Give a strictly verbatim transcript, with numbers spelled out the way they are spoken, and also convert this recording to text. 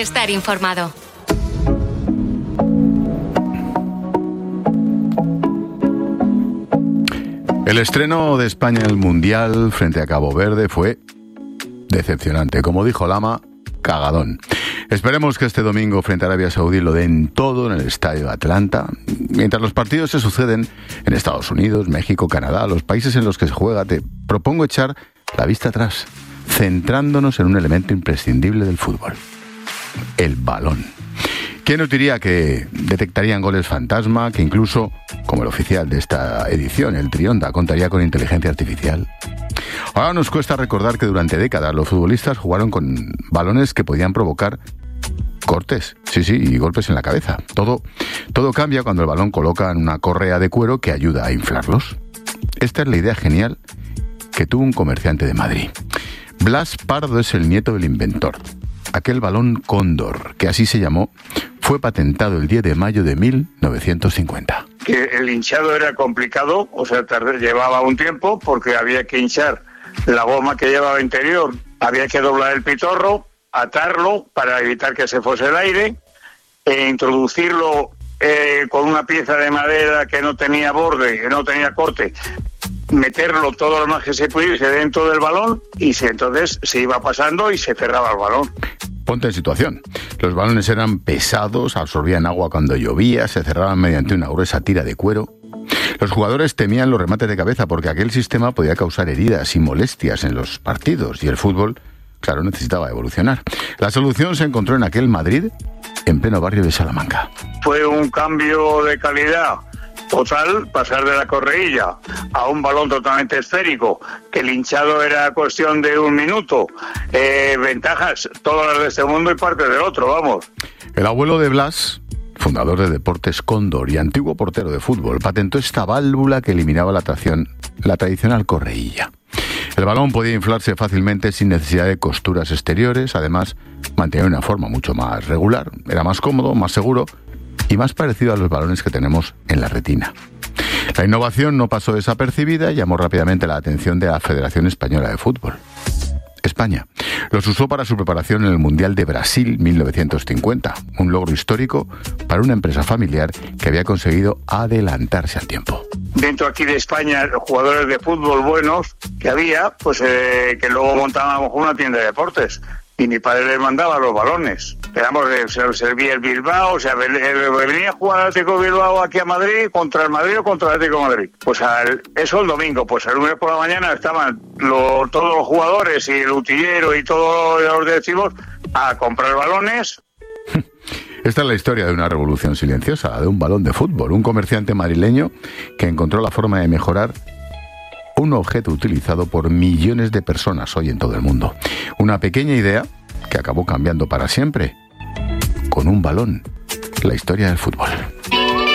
estar informado. El estreno de España en el Mundial frente a Cabo Verde fue decepcionante. Como dijo Lama, cagadón. Esperemos que este domingo frente a Arabia Saudí lo den todo en el Estadio de Atlanta. Mientras los partidos se suceden en Estados Unidos, México, Canadá, los países en los que se juega, te propongo echar la vista atrás, centrándonos en un elemento imprescindible del fútbol: el balón. ¿Quién nos diría que detectarían goles fantasma, que incluso, como el oficial de esta edición, el Trionda, contaría con inteligencia artificial? Ahora nos cuesta recordar que durante décadas los futbolistas jugaron con balones que podían provocar cortes, sí, sí, y golpes en la cabeza. Todo, todo cambia cuando el balón coloca una correa de cuero que ayuda a inflarlos. Esta es la idea genial que tuvo un comerciante de Madrid. Blas Pardo es el nieto del inventor. Aquel balón Cóndor, que así se llamó, fue patentado el diez de mayo de mil novecientos cincuenta. Que el hinchado era complicado, o sea, tardé, llevaba un tiempo porque había que hinchar la goma que llevaba interior, había que doblar el pitorro, atarlo para evitar que se fuese el aire, e introducirlo eh, con una pieza de madera que no tenía borde, que no tenía corte, meterlo todo lo más que se pudiese dentro del balón y se, entonces se iba pasando y se cerraba el balón. Ponte en situación. Los balones eran pesados, absorbían agua cuando llovía, se cerraban mediante una gruesa tira de cuero. Los jugadores temían los remates de cabeza porque aquel sistema podía causar heridas y molestias en los partidos y el fútbol, claro, necesitaba evolucionar. La solución se encontró en aquel Madrid, en pleno barrio de Salamanca. Fue un cambio de calidad total, pasar de la correilla a un balón totalmente esférico, que el hinchado era cuestión de un minuto. Eh, ventajas, todas las de este mundo y parte del otro, vamos. El abuelo de Blas, fundador de Deportes Cóndor y antiguo portero de fútbol, patentó esta válvula que eliminaba la tracción, la tradicional correilla. El balón podía inflarse fácilmente sin necesidad de costuras exteriores, además mantenía una forma mucho más regular, era más cómodo, más seguro y más parecido a los balones que tenemos en la retina. La innovación no pasó desapercibida y llamó rápidamente la atención de la Federación Española de Fútbol. España los usó para su preparación en el Mundial de Brasil mil novecientos cincuenta, un logro histórico para una empresa familiar que había conseguido adelantarse al tiempo. Dentro aquí de España, los jugadores de fútbol buenos que había, pues eh, que luego montaban a lo mejor una tienda de deportes. Y mi padre les mandaba los balones. Éramos, se servía el Bilbao, o sea, venía a jugar al Atlético Bilbao aquí a Madrid, contra el Madrid o contra el Atlético de Madrid. Pues al, eso el domingo, pues el lunes por la mañana estaban lo, todos los jugadores y el utillero y todos los directivos a comprar balones. Esta es la historia de una revolución silenciosa, la de un balón de fútbol. Un comerciante madrileño que encontró la forma de mejorar un objeto utilizado por millones de personas hoy en todo el mundo. Una pequeña idea que acabó cambiando para siempre, con un balón, la historia del fútbol.